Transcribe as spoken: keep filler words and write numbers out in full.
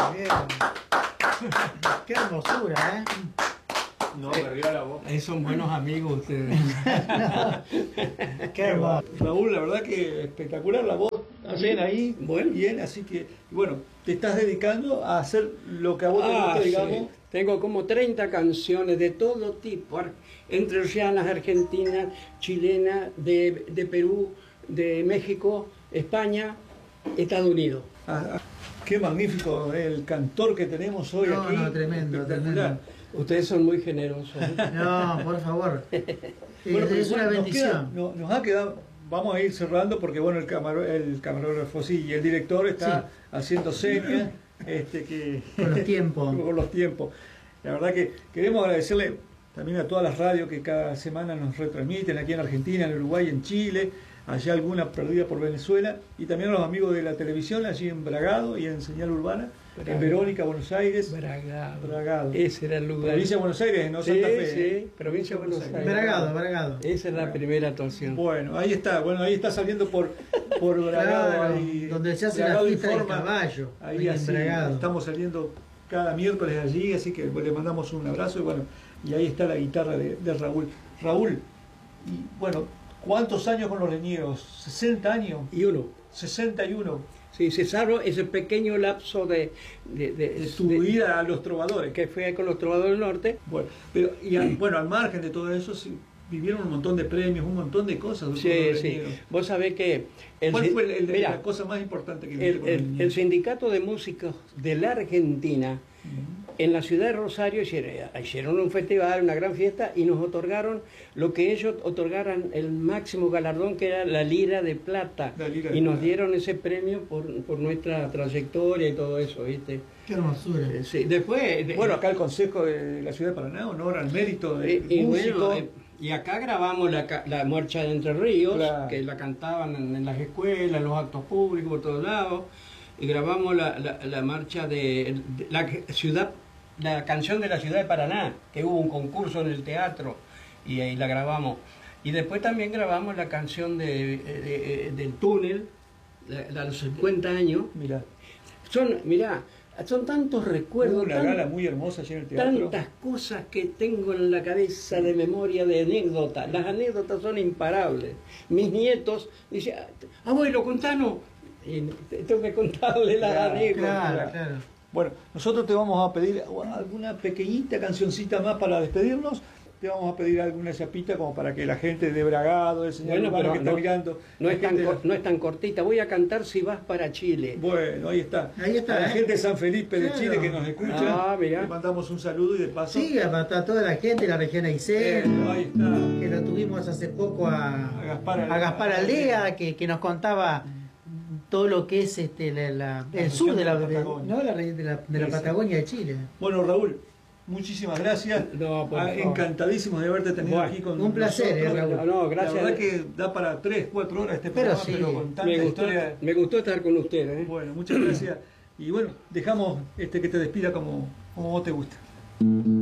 bien. Qué hermosura, ¿eh? No, perdió la voz. Eh, son buenos amigos ustedes. Qué hermoso. Raúl, la verdad que espectacular la voz. Bien ahí, Bueno. bien, así que, bueno, te estás dedicando a hacer lo que a vos te Ah, gusta, sí. digamos. Tengo como treinta canciones de todo tipo, ar- entrerrianas, argentinas, chilenas, de, de Perú, de México, España, Estados Unidos. Ah, ah, qué magnífico el cantor que tenemos hoy No, aquí. no, tremendo, Espectacular. Ustedes son muy generosos. ¿eh? No, por favor. Bueno, es pero es una nos bendición. queda- no- nos ha quedado, vamos a ir cerrando porque bueno, el, camaro, el camarógrafo sí, y el director está haciendo señas este, que, Con los tiempos. con los tiempos. La verdad que queremos agradecerle también a todas las radios que cada semana nos retransmiten aquí en Argentina, en Uruguay, en Chile, allá alguna perdida por Venezuela, y también a los amigos de la televisión allí en Bragado y en Señal Urbana, en Bragado. Verónica, Buenos Aires. Bragado. Bragado. Ese era el lugar. Provincia de Buenos Aires, no Sí, Santa Fe. sí, provincia de Buenos Aires. Bragado, Bragado. Esa es la primera actuación. Bueno, ahí está, bueno, ahí está saliendo por, por Bragado, Claro, ahí, donde se hace la Bragado fiesta del informa. caballo. Ahí ahí en así, Bragado. estamos saliendo cada miércoles allí, así que bueno, le mandamos un abrazo y bueno, y ahí está la guitarra de, de Raúl. Raúl, y bueno, ¿cuántos años con los leñeros? ¿sesenta años? Y uno. ¿sesenta y uno? Sí, se salvo ese pequeño lapso de, de, de- De su de- vida a los trovadores. que fue con los trovadores del norte. Bueno, pero y al, bueno, al margen de todo eso, sí, vivieron un montón de premios, un montón de cosas. con Sí, los sí. leñeros. Vos sabés que el, ¿Cuál fue el- el- mirá, la cosa más importante que viviste el, con los el- leñeros? el sindicato de músicos de la Argentina en la ciudad de Rosario hicieron, hicieron un festival, una gran fiesta y nos otorgaron lo que ellos otorgaran el máximo galardón, que era la lira de plata, La lira de y nos plata. dieron ese premio por, por nuestra trayectoria y todo eso, ¿viste? Qué hermosura. Eh, Sí, después de- Bueno, acá el Consejo de la Ciudad de Paraná honora el mérito del Eh, y, músico. bueno, eh, y acá grabamos la, ca- la marcha de Entre Ríos, Claro. que la cantaban en, en las escuelas, en los actos públicos, por todos lados. Y grabamos la, la, la marcha de, de la que- ciudad, la canción de la ciudad de Paraná, que hubo un concurso en el teatro y ahí la grabamos. Y después también grabamos la canción de, de- de- del túnel, de, de los cincuenta años. Mira, Son, mirá, son tantos recuerdos. una tan- gala muy hermosa allí en el teatro. Tantas cosas que tengo en la cabeza de memoria, de anécdotas. Las anécdotas son imparables. Mis nietos dicen, abuelo, contanos. Y te- tengo que contarle las Claro, anécdotas. Claro, claro. Bueno, nosotros te vamos a pedir alguna pequeñita cancioncita más para despedirnos. Te vamos a pedir alguna chapita como para que la gente de Bragado, del señor Bueno, Urbano pero que está no, mirando. no la es, tan, gente- cor- no es tan cortita. Voy a cantar Si vas para Chile. Bueno, ahí está. Ahí está, A la ¿eh? gente de San Felipe de Claro. Chile que nos escucha. Ah, mirá. Le mandamos un saludo y de paso. Sí, a a toda la gente de la región Eh, Aysén, ahí está. que lo tuvimos hace poco a, A Gaspar Aldea. a Gaspar Aldea, que, que nos contaba todo lo que es este la, la- el región sur de la, de la de- Patagonia. no, la re- de la, de la Sí, sí. Patagonia de Chile. Bueno, Raúl, muchísimas gracias. No, por Ah, favor. encantadísimos de haberte tenido Bueno, aquí con un placer, nosotros. eh, Raúl. No, no, gracias. La verdad que da para tres, cuatro horas este Pero programa, sí. pero con tanta Me gustó, historia. me gustó estar con ustedes. ¿eh? Bueno, muchas gracias. Y bueno, dejamos este que te despida como, como vos te gusta.